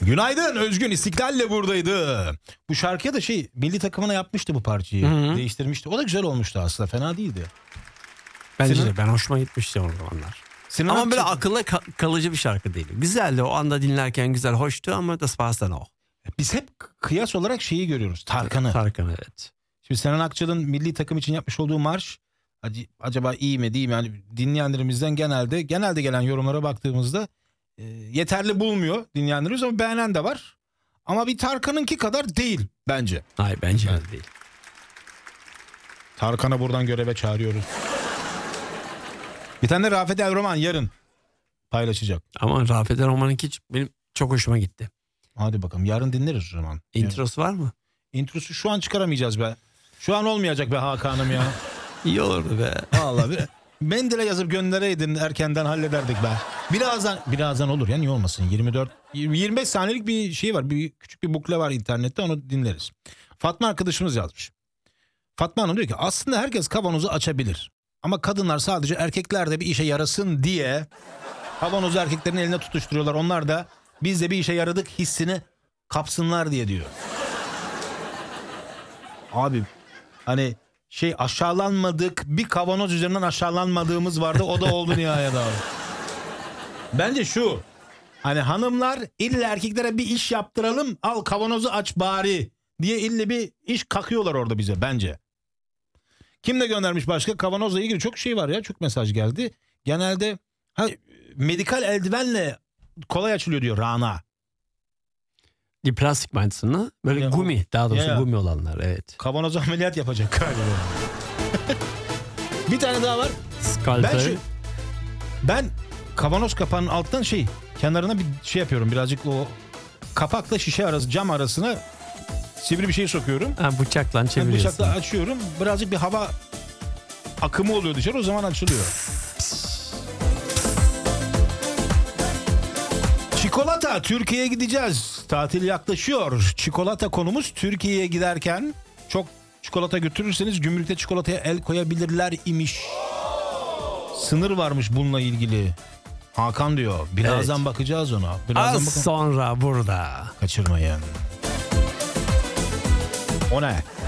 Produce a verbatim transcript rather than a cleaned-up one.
Günaydın, Özgün İstiklal'le buradaydı. Bu şarkıya da şey milli takımına yapmıştı bu parçayı. Hı-hı. Değiştirmişti. O da güzel olmuştu aslında, fena değildi. Bence Senin... de ben hoşuma gitmişti o zamanlar. Senin ama akçı... böyle akılda ka- kalıcı bir şarkı değil. Güzeldi, o anda dinlerken güzel, hoştu ama das war's dann auch. Biz hep kıyas olarak şeyi görüyoruz, Tarkan'ı. Tarkan, evet. Şimdi Sinan Akçıl'ın milli takım için yapmış olduğu marş acaba iyi mi değil mi? Yani dinleyenlerimizden genelde genelde gelen yorumlara baktığımızda e, yeterli bulmuyor dinleyenlerimiz ama beğenen de var. Ama bir Tarkan'ınki kadar değil bence. Hayır, bence evet. de değil. Tarkan'a buradan göreve çağırıyoruz. Bir tane de Rafet El Roman yarın paylaşacak. Ama Rafet El Roman'ınki benim çok hoşuma gitti. Hadi bakalım, yarın dinleriz o zaman. İntrosu var mı? İntrosu şu an çıkaramayacağız be. Şu an olmayacak be Hakan'ım ya. İyi olurdu be. Vallahi bir mendile yazıp göndereydin, erkenden hallederdik be. Birazdan birazdan olur ya, niye olmasın? yirmi dört yirmi beş saniyelik bir şey var. Bir küçük bir bukle var internette, onu dinleriz. Fatma arkadaşımız yazmış. Fatma Hanım diyor ki aslında herkes kavanozu açabilir. Ama kadınlar sadece erkekler de bir işe yarasın diye kavanozu erkeklerin eline tutuşturuyorlar. Onlar da biz de bir işe yaradık hissini kapsınlar diye diyor. Abi hani şey, aşağılanmadık, bir kavanoz üzerinden aşağılanmadığımız vardı, o da oldu nihayet abi. Bence şu, hani hanımlar illa erkeklere bir iş yaptıralım, al kavanozu aç bari diye illa bir iş kakıyorlar orada bize bence. Kim de göndermiş başka? Kavanozla ilgili çok şey var ya, çok mesaj geldi. Genelde ha, medikal eldivenle kolay açılıyor diyor Rana. Bir plastik mantısını böyle ya, gumi, daha doğrusu ya, gumi olanlar, evet. Kavanoz ameliyat yapacak galiba. Bir tane daha var. Skalpel. Ben, şu, ben kavanoz kapağının alttan şey, kenarına bir şey yapıyorum, birazcık o kapakla şişe arası, cam arasına sivri bir şey sokuyorum. Ha, bıçakla çeviriyorsun. Bıçakla açıyorum, birazcık bir hava akımı oluyor dışarı, o zaman açılıyor. Çikolata, Türkiye'ye gideceğiz. Tatil yaklaşıyor. Çikolata konumuz. Türkiye'ye giderken çok çikolata götürürseniz gümrükte çikolataya el koyabilirler imiş. Sınır varmış bununla ilgili. Hakan diyor. Birazdan evet, bakacağız ona. Birazdan Az bakın. Sonra burada. Kaçırmayın. O ne?